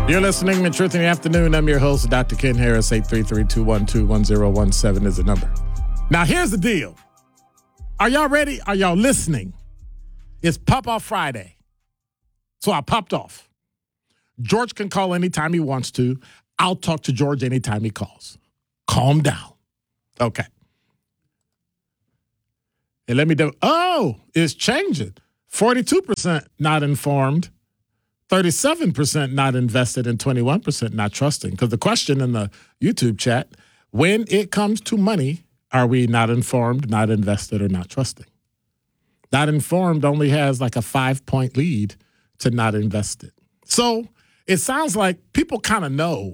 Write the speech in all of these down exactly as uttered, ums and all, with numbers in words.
You're listening to Truth in the Afternoon. I'm your host, Doctor Ken Harris. eight three three, two one two, one zero one seven is the number. Now, here's the deal. Are y'all ready? Are y'all listening? It's Pop-Off Friday. So I popped off. George can call anytime he wants to. I'll talk to George anytime he calls. Calm down. Okay. And let me do. Oh, it's changing. forty-two percent not informed. thirty-seven percent not invested and twenty-one percent not trusting. Because the question in the YouTube chat, when it comes to money, are we not informed, not invested, or not trusting? Not informed only has like a five-point lead to not invested. So it sounds like people kind of know.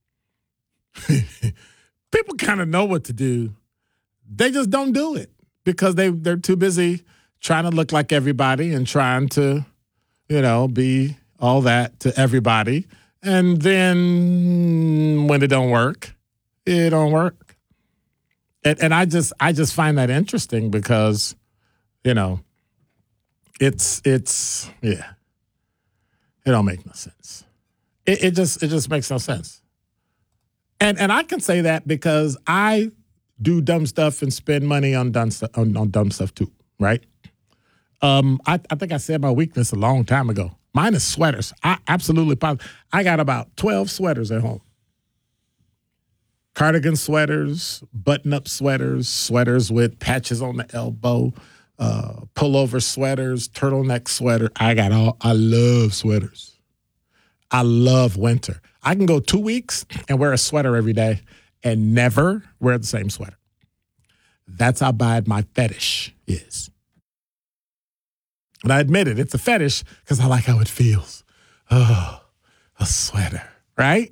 People kind of know what to do. They just don't do it because they, they're too busy trying to look like everybody and trying to, you know, be all that to everybody. And then when it don't work, it don't work. And, and I just I just find that interesting because, you know, it's it's yeah. It don't make no sense. It, it just it just makes no sense. And and I can say that because I do dumb stuff and spend money on dumb stuff on, on dumb stuff too, right? Um, I, I think I said my weakness a long time ago. Mine is sweaters. I absolutely positive. I got about twelve sweaters at home. Cardigan sweaters, button-up sweaters, sweaters with patches on the elbow, uh, pullover sweaters, turtleneck sweater. I got all. I love sweaters. I love winter. I can go two weeks and wear a sweater every day and never wear the same sweater. That's how bad my fetish is. And I admit it, it's a fetish because I like how it feels. Oh, a sweater, right?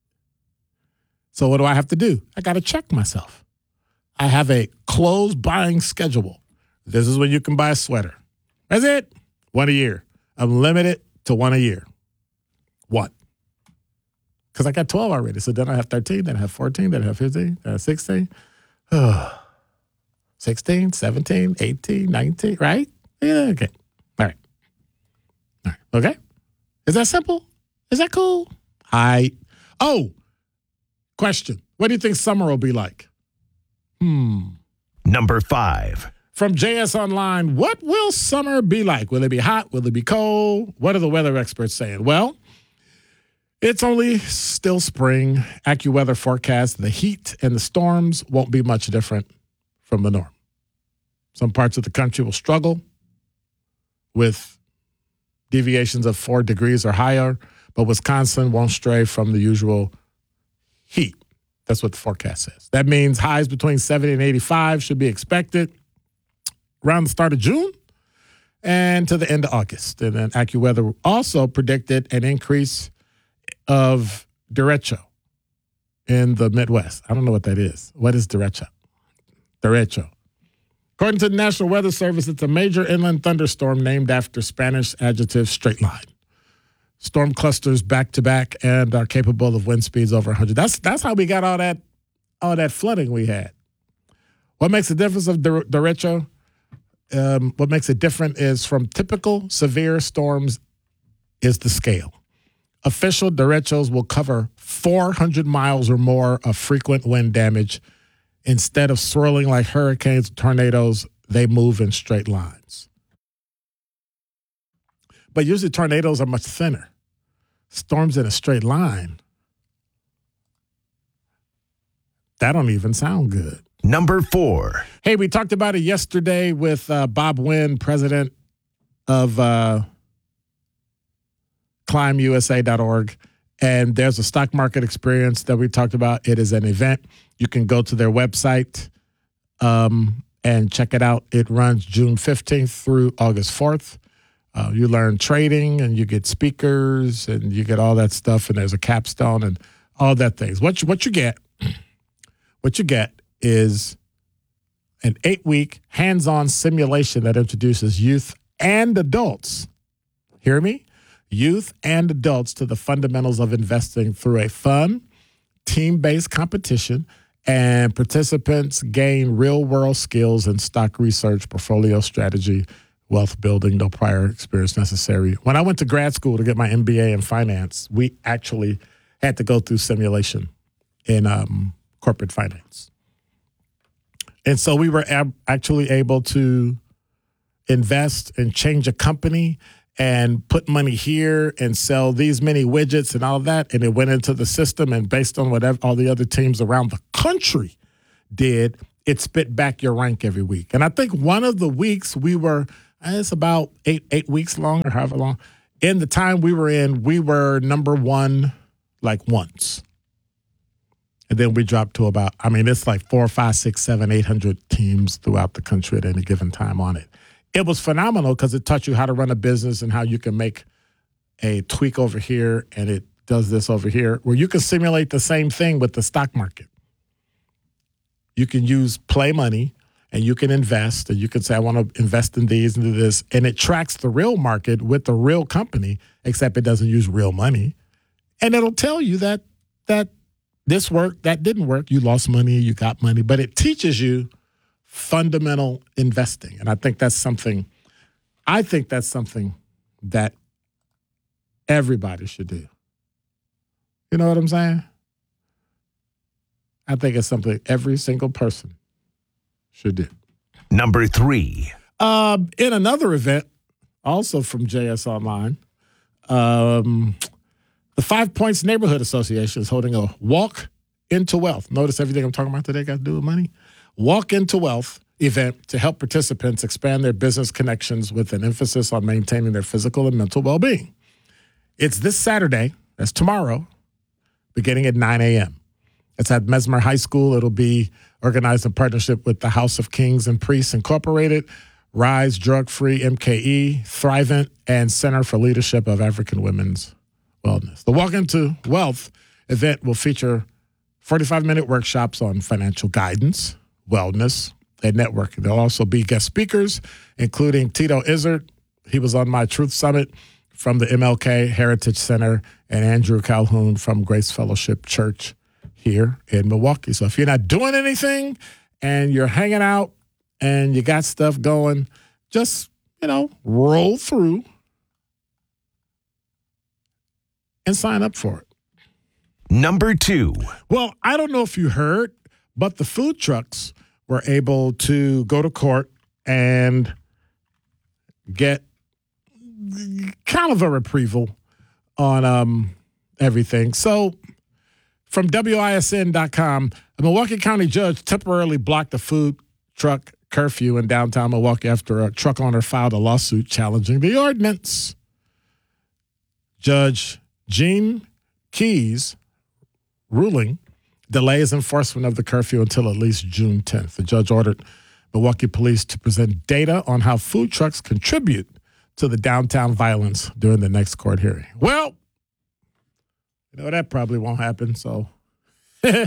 So what do I have to do? I got to check myself. I have a clothes buying schedule. This is when you can buy a sweater. That's it. One a year. I'm limited to one a year. One. Because I got twelve already. So then I have thirteen, then I have fourteen, then I have fifteen, then I have sixteen. Oh, sixteen, seventeen, eighteen, nineteen, right? Yeah, okay. All right. All right. Okay. Is that simple? Is that cool? I. Oh, question. What do you think summer will be like? Hmm. Number five. From J S Online, what will summer be like? Will it be hot? Will it be cold? What are the weather experts saying? Well, it's only still spring. AccuWeather forecasts the heat and the storms won't be much different from the norm. Some parts of the country will struggle with deviations of four degrees or higher, but Wisconsin won't stray from the usual heat. That's what the forecast says. That means highs between seventy and eighty-five should be expected around the start of June and to the end of August. And then AccuWeather also predicted an increase of derecho in the Midwest. I don't know what that is. What is derecho? Derecho. According to the National Weather Service, it's a major inland thunderstorm named after Spanish adjective straight line. Storm clusters back to back and are capable of wind speeds over one hundred. That's that's how we got all that all that flooding we had. What makes the difference of derecho? Um, what makes it different is from typical severe storms is the scale. Official derechos will cover four hundred miles or more of frequent wind damage. Instead of swirling like hurricanes, tornadoes, they move in straight lines. But usually tornadoes are much thinner. Storms in a straight line, that don't even sound good. Number four. Hey, we talked about it yesterday with uh, Bob Wynn, president of uh, climb U S A dot org. And there's a stock market experience that we talked about. It is an event. You can go to their website um, and check it out. It runs June fifteenth through August fourth. Uh, you learn trading and you get speakers and you get all that stuff. And there's a capstone and all that things. What you, what you get, what you get is an eight-week hands-on simulation that introduces youth and adults. Hear me? Youth and adults to the fundamentals of investing through a fun, team-based competition, and participants gain real-world skills in stock research, portfolio strategy, wealth building, no prior experience necessary. When I went to grad school to get my M B A in finance, we actually had to go through simulation in um, corporate finance. And so we were ab- actually able to invest and change a company and put money here and sell these many widgets and all that. And it went into the system, and based on whatever all the other teams around the country did, it spit back your rank every week. And I think one of the weeks we were, it's about eight eight weeks long or however long. In the time we were in, we were number one like once. And then we dropped to about, I mean, it's like four, five, six, seven, eight hundred teams throughout the country at any given time on it. It was phenomenal because it taught you how to run a business and how you can make a tweak over here and it does this over here, where you can simulate the same thing with the stock market. You can use play money and you can invest, and you can say, I want to invest in these and do this. And it tracks the real market with the real company, except it doesn't use real money. And it'll tell you that that this worked, that didn't work. You lost money, you got money. But it teaches you fundamental investing. And I think that's something, I think that's something that everybody should do. You know what I'm saying? I think it's something every single person should do. Number three. Um, in another event, also from J S Online, um, the Five Points Neighborhood Association is holding a Walk into Wealth. Notice everything I'm talking about today got to do with money. Walk into Wealth event to help participants expand their business connections with an emphasis on maintaining their physical and mental well-being. It's this Saturday, that's tomorrow, beginning at nine a.m. It's at Mesmer High School. It'll be organized in partnership with the House of Kings and Priests Incorporated, Rise Drug Free M K E, Thrivent, and Center for Leadership of African Women's Wellness. The Walk into Wealth event will feature forty-five minute workshops on financial guidance, wellness, and networking. There'll also be guest speakers, including Tito Izzard. He was on my Truth Summit from the M L K Heritage Center, and Andrew Calhoun from Grace Fellowship Church here in Milwaukee. So if you're not doing anything and you're hanging out and you got stuff going, just, you know, roll through and sign up for it. Number two. Well, I don't know if you heard, but the food trucks were able to go to court and get kind of a reprieval on um, everything. So from W I S N dot com, a Milwaukee County judge temporarily blocked a food truck curfew in downtown Milwaukee after a truck owner filed a lawsuit challenging the ordinance. Judge Gene Keys ruling delays enforcement of the curfew until at least June tenth. The judge ordered Milwaukee police to present data on how food trucks contribute to the downtown violence during the next court hearing. Well, you know, that probably won't happen, so I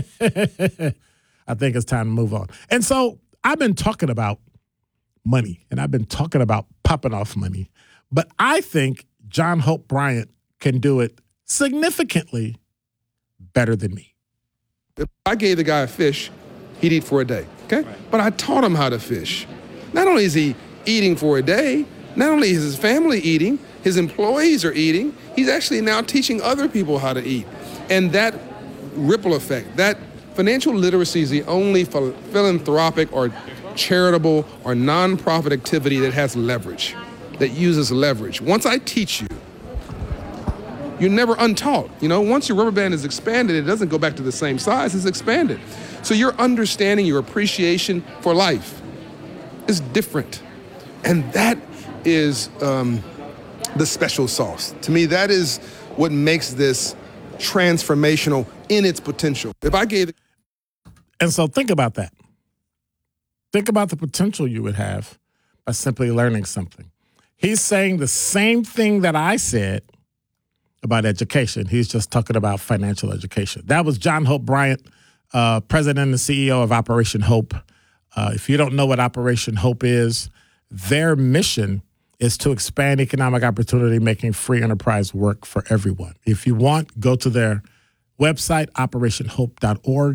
think it's time to move on. And so I've been talking about money, and I've been talking about popping off money, but I think John Hope Bryant can do it significantly better than me. If I gave the guy a fish, he'd eat for a day, okay? Right. But I taught him how to fish. Not only is he eating for a day, not only is his family eating, his employees are eating, he's actually now teaching other people how to eat. And that ripple effect, that financial literacy is the only ph- philanthropic or charitable or nonprofit activity that has leverage, that uses leverage. Once I teach you, you're never untaught. You know, once your rubber band is expanded, it doesn't go back to the same size, it's expanded. So your understanding, your appreciation for life is different. And that is um, the special sauce. To me, that is what makes this transformational in its potential. If I gave... And so think about that. Think about the potential you would have by simply learning something. He's saying the same thing that I said about education. He's just talking about financial education. That was John Hope Bryant, uh, president and C E O of Operation Hope. Uh, if you don't know what Operation Hope is, their mission is to expand economic opportunity, making free enterprise work for everyone. If you want, go to their website, operation hope dot org.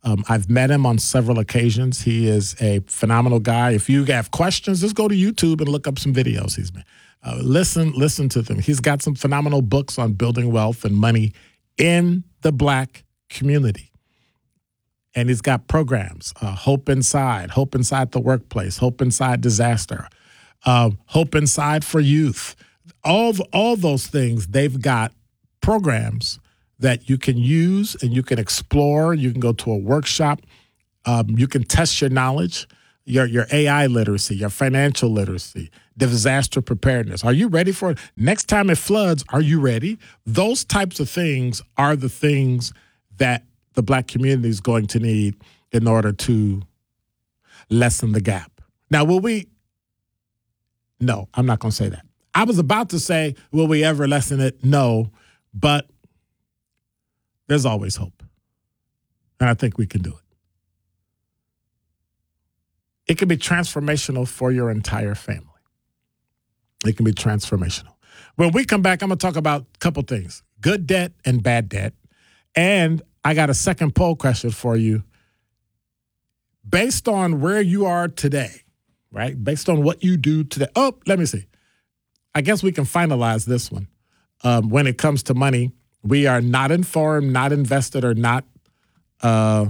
Um, I've met him on several occasions. He is a phenomenal guy. If you have questions, just go to YouTube and look up some videos he's made. Uh, listen, listen to them. He's got some phenomenal books on building wealth and money in the Black community. And he's got programs, uh, Hope Inside, Hope Inside the Workplace, Hope Inside Disaster, uh, Hope Inside for Youth. All, all those things, they've got programs that you can use and you can explore. You can go to a workshop. Um, you can test your knowledge, your your A I literacy, your financial literacy, disaster preparedness. Are you ready for it? Next time it floods, are you ready? Those types of things are the things that the Black community is going to need in order to lessen the gap. Now, will we? No, I'm not going to say that. I was about to say, will we ever lessen it? No, but there's always hope. And I think we can do it. It can be transformational for your entire family. It can be transformational. When we come back, I'm going to talk about a couple things, good debt and bad debt. And I got a second poll question for you. Based on where you are today, right? Based on what you do today. Oh, let me see. I guess we can finalize this one. Um, when it comes to money, we are not informed, not invested, or not uh,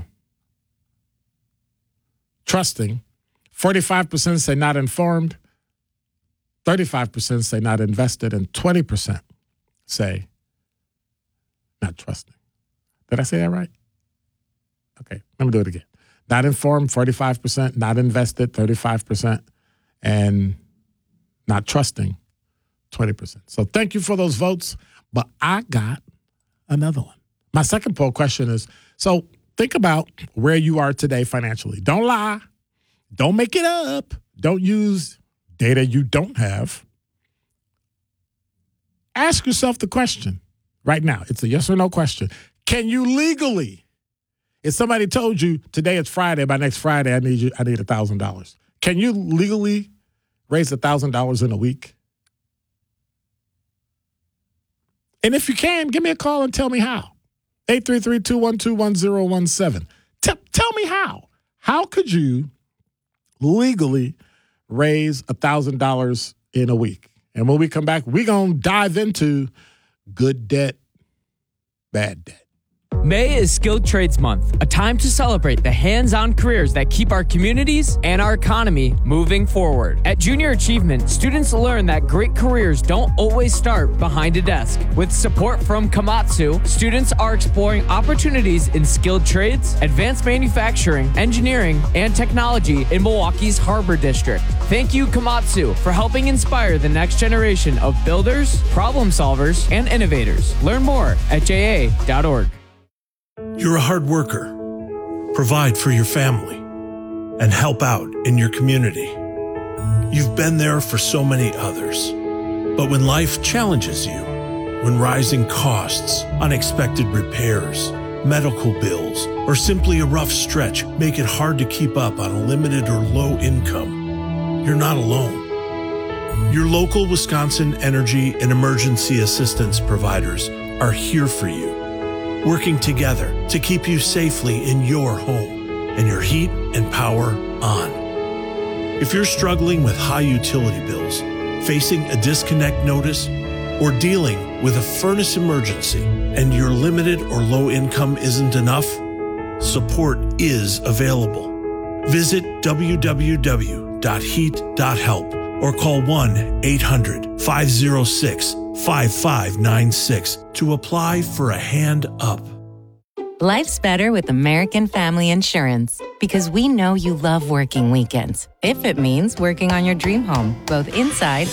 trusting. forty-five percent say not informed, thirty-five percent say not invested, and twenty percent say not trusting. Did I say that right? Okay, let me do it again. Not informed, forty-five percent, not invested, thirty-five percent, and not trusting, twenty percent. So thank you for those votes, but I got another one. My second poll question is, so think about where you are today financially. Don't lie. Don't make it up. Don't use data you don't have. Ask yourself the question right now. It's a yes or no question. Can you legally, if somebody told you today it's Friday, by next Friday I need you, I need one thousand dollars. Can you legally raise one thousand dollars in a week? And if you can, give me a call and tell me how. eight three three, two one two, one zero one seven. Tell, tell me how. How could you legally raise one thousand dollars in a week? And when we come back, we're going to dive into good debt, bad debt. May is Skilled Trades Month, a time to celebrate the hands-on careers that keep our communities and our economy moving forward. At Junior Achievement, students learn that great careers don't always start behind a desk. With support from Komatsu, students are exploring opportunities in skilled trades, advanced manufacturing, engineering, and technology in Milwaukee's Harbor District. Thank you, Komatsu, for helping inspire the next generation of builders, problem solvers, and innovators. Learn more at j a dot org. You're a hard worker. Provide for your family and help out in your community. You've been there for so many others. But when life challenges you, when rising costs, unexpected repairs, medical bills, or simply a rough stretch make it hard to keep up on a limited or low income, you're not alone. Your local Wisconsin energy and emergency assistance providers are here for you, working together to keep you safely in your home and your heat and power on. If you're struggling with high utility bills, facing a disconnect notice, or dealing with a furnace emergency and your limited or low income isn't enough, support is available. Visit w w w dot heat dot help or call one eight hundred, five oh six, five five nine six to apply for a hand up. Life's better with American Family Insurance because we know you love working weekends, if it means working on your dream home, both inside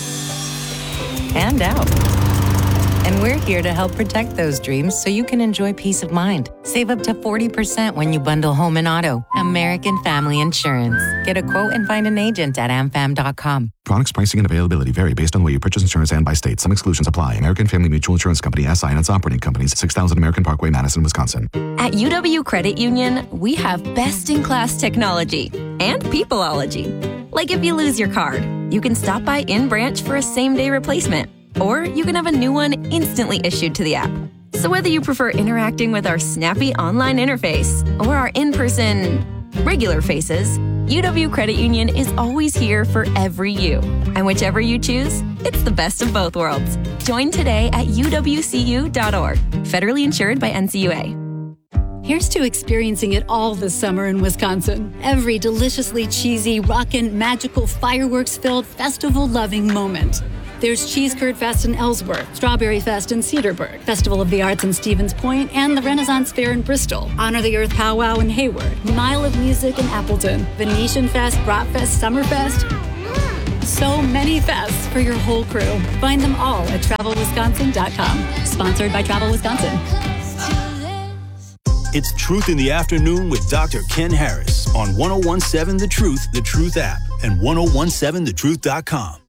and out. And we're here to help protect those dreams so you can enjoy peace of mind. Save up to forty percent when you bundle home and auto. American Family Insurance. Get a quote and find an agent at a m fam dot com. Products, pricing, and availability vary based on the way you purchase insurance and by state. Some exclusions apply. American Family Mutual Insurance Company, S I and its operating companies, six thousand American Parkway, Madison, Wisconsin. At U W Credit Union, we have best-in-class technology and peopleology. Like if you lose your card, you can stop by in-branch for a same-day replacement. Or you can have a new one instantly issued to the app. So whether you prefer interacting with our snappy online interface or our in-person regular faces, U W Credit Union is always here for every you. And whichever you choose, it's the best of both worlds. Join today at U W C U dot org. Federally insured by N C U A. Here's to experiencing it all this summer in Wisconsin. Every deliciously cheesy, rockin', magical, fireworks-filled, festival-loving moment. There's Cheese Curd Fest in Ellsworth, Strawberry Fest in Cedarburg, Festival of the Arts in Stevens Point, and the Renaissance Fair in Bristol, Honor the Earth Powwow in Hayward, Mile of Music in Appleton, Venetian Fest, Bratfest, Summerfest. So many fests for your whole crew. Find them all at travel wisconsin dot com. Sponsored by Travel Wisconsin. It's Truth in the Afternoon with Doctor Ken Harris on ten seventeen The Truth, The Truth app, and ten seventeen the truth dot com.